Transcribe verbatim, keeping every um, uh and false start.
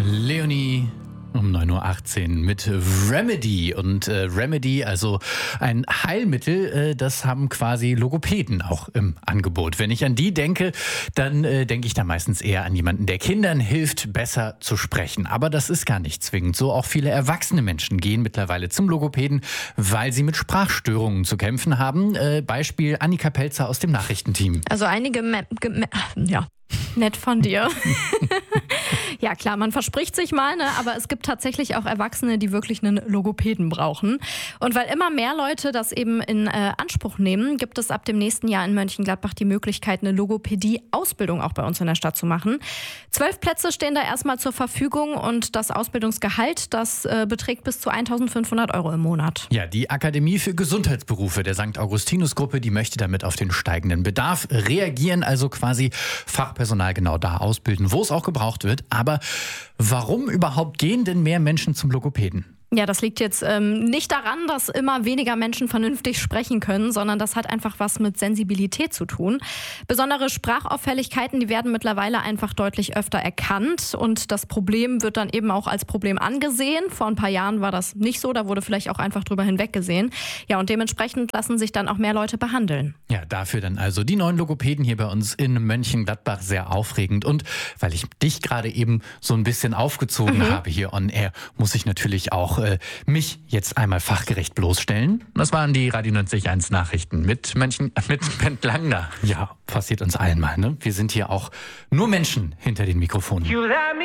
Leonie um neun Uhr achtzehn mit Remedy. Und äh, Remedy, also ein Heilmittel, äh, das haben quasi Logopäden auch im Angebot. Wenn ich an die denke, dann äh, denke ich da meistens eher an jemanden, der Kindern hilft, besser zu sprechen. Aber das ist gar nicht zwingend so. Auch viele erwachsene Menschen gehen mittlerweile zum Logopäden, weil sie mit Sprachstörungen zu kämpfen haben. Äh, Beispiel Annika Pelzer aus dem Nachrichtenteam. Also einige, Me- Ge- Me- ja, nett von dir. Ja klar, man verspricht sich mal, ne? Aber es gibt tatsächlich auch Erwachsene, die wirklich einen Logopäden brauchen. Und weil immer mehr Leute das eben in äh, Anspruch nehmen, gibt es ab dem nächsten Jahr in Mönchengladbach die Möglichkeit, eine Logopädie-Ausbildung auch bei uns in der Stadt zu machen. Zwölf Plätze stehen da erstmal zur Verfügung und das Ausbildungsgehalt, das äh, beträgt bis zu eintausendfünfhundert Euro im Monat. Ja, die Akademie für Gesundheitsberufe der Sankt Augustinus-Gruppe, die möchte damit auf den steigenden Bedarf reagieren, also quasi Fachpersonal genau da ausbilden, wo es auch gebraucht wird. Aber warum überhaupt gehen denn mehr Menschen zum Logopäden? Ja, das liegt jetzt ähm, nicht daran, dass immer weniger Menschen vernünftig sprechen können, sondern das hat einfach was mit Sensibilität zu tun. Besondere Sprachauffälligkeiten, die werden mittlerweile einfach deutlich öfter erkannt und das Problem wird dann eben auch als Problem angesehen. Vor ein paar Jahren war das nicht so, da wurde vielleicht auch einfach drüber hinweggesehen. Ja, und dementsprechend lassen sich dann auch mehr Leute behandeln. Ja, dafür dann also die neuen Logopäden hier bei uns in Mönchengladbach, sehr aufregend. Und weil ich dich gerade eben so ein bisschen aufgezogen mhm. habe hier on air, muss ich natürlich auch äh, mich jetzt einmal fachgerecht bloßstellen. Das waren die Radio neunzig Komma eins Nachrichten mit Mönchen, mit Bent Langner. Ja, passiert uns allen mal, ne? Wir sind hier auch nur Menschen hinter den Mikrofonen.